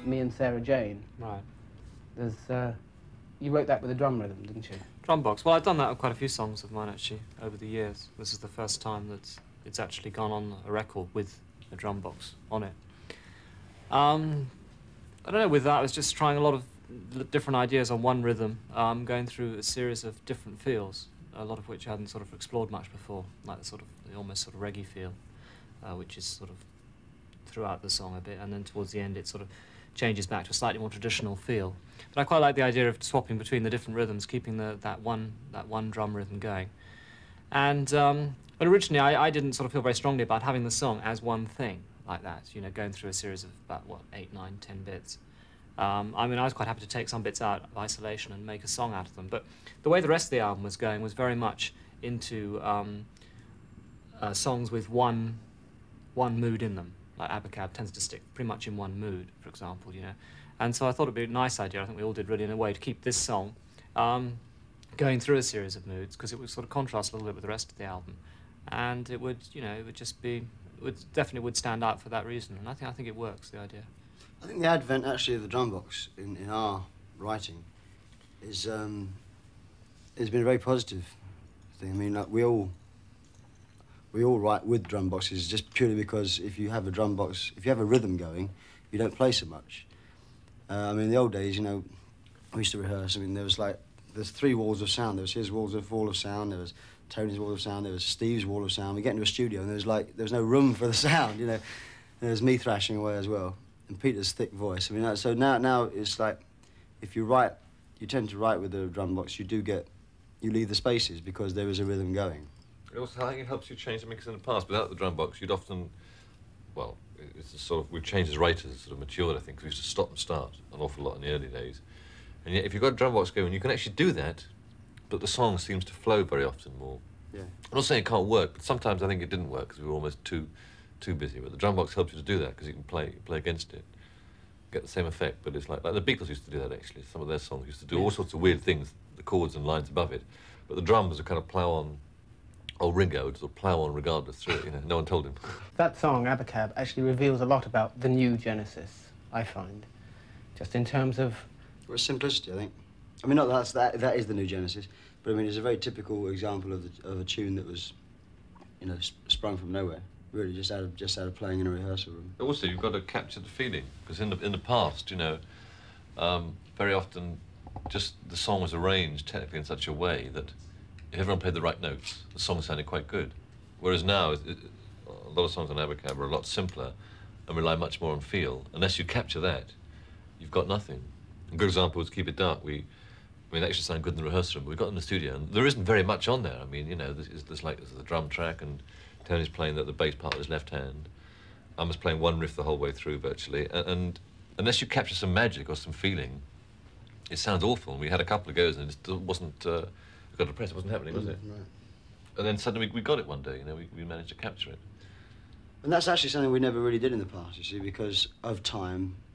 Me and Sarah Jane. Right. There's, you wrote that with a drum rhythm, didn't you? Drum box. Well, I've done that on quite a few songs of mine, actually, over the years. This is the first time that it's actually gone on a record with a drum box on it. I don't know, with that, I was just trying a lot of different ideas on one rhythm, going through a series of different feels, a lot of which I hadn't sort of explored much before, like the almost sort of reggae feel, which is sort of throughout the song a bit, and then towards the end it sort of changes back to a slightly more traditional feel. But I quite like the idea of swapping between the different rhythms, keeping that one drum rhythm going. And but originally I didn't sort of feel very strongly about having the song as one thing like that, you know, going through a series of about, 8, 9, 10 bits. I mean, I was quite happy to take some bits out of isolation and make a song out of them, but the way the rest of the album was going was very much into songs with one mood in them. Like Abacab tends to stick pretty much in one mood, for example, you know. And so I thought it'd be a nice idea, I think we all did really, in a way, to keep this song going through a series of moods, because it would sort of contrast a little bit with the rest of the album. And it would, you know, it would just be, definitely would stand out for that reason. And I think it works, the idea. I think the advent, actually, of the drum box in our writing is, has been a very positive thing. I mean, like, we all write with drum boxes just purely because if you have a drum box, if you have a rhythm going, you don't play so much. I mean, in the old days, you know, we used to rehearse. I mean, there's 3 walls of sound. There was his wall of sound, there was Tony's wall of sound, there was Steve's wall of sound. We get into a studio and there was no room for the sound, you know. There was me thrashing away as well, and Peter's thick voice. I mean, so now it's like, if you write, you tend to write with the drum box, you leave the spaces because there is a rhythm going. Also, I think it helps you change the mix in the past. Without the drum box, you'd often, well, it's a sort of, we've changed as writers, sort of matured, I think, because we used to stop and start an awful lot in the early days. And yet, if you've got a drum box going, you can actually do that, but the song seems to flow very often more. Yeah. I'm not saying it can't work, but sometimes I think it didn't work because we were almost too busy. But the drum box helps you to do that because you can play against it, get the same effect. But it's like the Beatles used to do that, actually. Some of their songs used to do all sorts of weird things, the chords and lines above it, but the drums would kind of plough on. Old Ringo would sort of plough on regardless through it, you know, no one told him. That song, Abacab, actually reveals a lot about the new Genesis, I find, just in terms of... Well, simplicity, I think. I mean, not that is the new Genesis, but I mean, it's a very typical example of a tune that was, you know, sprung from nowhere, really, just out of playing in a rehearsal room. Also, you've got to capture the feeling, because in the past, you know, very often, just the song was arranged technically in such a way that if everyone played the right notes, the song sounded quite good. Whereas now, a lot of songs on Abacab are a lot simpler and rely much more on feel. Unless you capture that, you've got nothing. A good example was Keep It Dark. It actually sounded good in the rehearsal room, but we got in the studio, and there isn't very much on there. I mean, you know, there's the drum track, and Tony's playing the bass part with his left hand. I was playing one riff the whole way through, virtually. And unless you capture some magic or some feeling, it sounds awful. And we had a couple of goes, and it wasn't... We got depressed, it wasn't happening, was it? Right. And then suddenly we got it one day, you know, we managed to capture it. And that's actually something we never really did in the past, you see, because of time